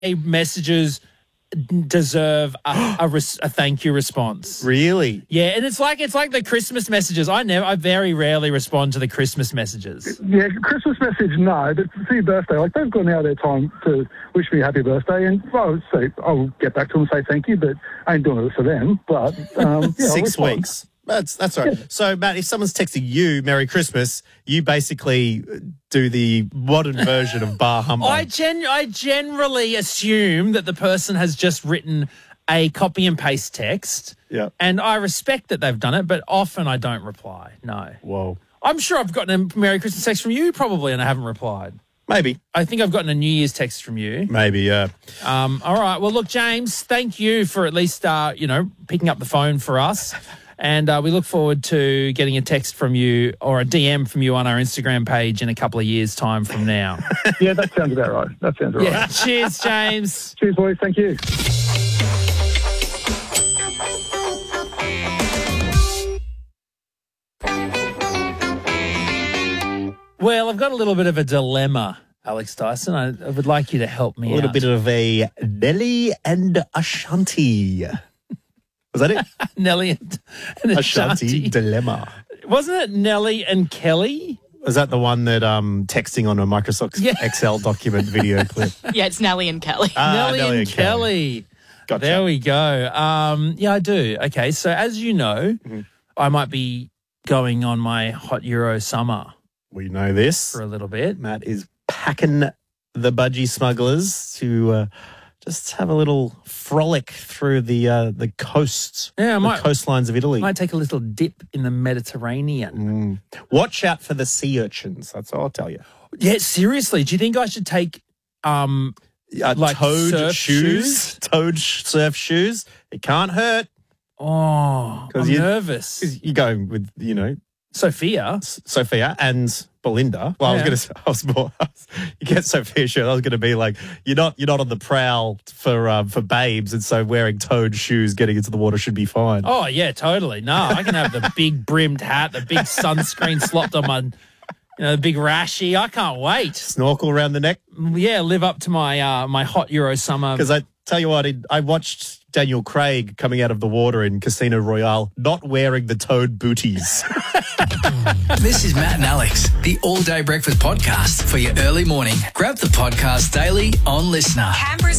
messages deserve a thank you response. Really? Yeah, and it's like the Christmas messages. I very rarely respond to the Christmas messages. Yeah, Christmas message, no. But for your birthday, like they've gone out of their time to wish me a happy birthday, and I'll get back to them and say thank you, but I ain't doing it for them. But 6 weeks. That's all right. Yeah. So, Matt, if someone's texting you Merry Christmas, you basically do the modern version of bar humbug. I generally assume that the person has just written a copy and paste text. Yeah. And I respect that they've done it, but often I don't reply. No. Whoa. I'm sure I've gotten a Merry Christmas text from you probably and I haven't replied. Maybe. I think I've gotten a New Year's text from you. Maybe, yeah. All right. Well, look, James, thank you for at least, picking up the phone for us. And we look forward to getting a text from you or a DM from you on our Instagram page in a couple of years' time from now. Yeah, that sounds about right. That sounds right. Yeah. Cheers, James. Cheers, boys. Thank you. Well, I've got a little bit of a dilemma, Alex Dyson. I would like you to help me out. A little bit of a Nelly and Ashanti. Was that it? Nelly and Ashanti dilemma. Wasn't it Nelly and Kelly? Was that the one that texting on a Microsoft Excel document video clip? Yeah, it's Nelly and Kelly. Nelly and Kelly. Gotcha. There we go. Yeah, I do. Okay, so as you know, I might be going on my hot Euro summer. We know this. For a little bit. Matt is packing the budgie smugglers to just have a little frolic through the coasts, the coastlines of Italy. Might take a little dip in the Mediterranean. Watch out for the sea urchins. That's all I'll tell you. Yeah, seriously. Do you think I should take like toad surf shoes? Toad surf shoes. It can't hurt. Oh, I'm nervous. You're going with, Sophia and Belinda. Well, Yeah. I was more. You get Sophia shirt. I was going to be like, you're not on the prowl for babes, and so wearing toed shoes getting into the water should be fine. Oh yeah, totally. No, I can have the big brimmed hat, the big sunscreen slopped on my, the big rashy. I can't wait. Snorkel around the neck. Yeah, live up to my my hot Euro summer. Because I tell you what, I watched Daniel Craig coming out of the water in Casino Royale, not wearing the toed booties. This is Matt and Alex, the All Day Breakfast Podcast for your early morning. Grab the podcast daily on Listener. Canberra's